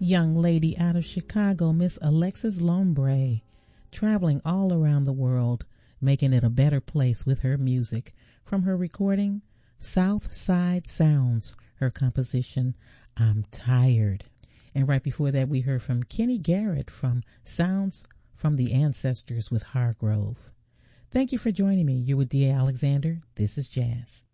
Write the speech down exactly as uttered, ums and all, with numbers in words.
young lady out of Chicago, Miss Alexis Lombre, traveling all around the world, making it a better place with her music. From her recording, South Side Sounds, her composition, I'm Tired. And right before that, we heard from Kenny Garrett from Sounds from the Ancestors with Hargrove. Thank you for joining me. You're with D A. Alexander. This is Jazz.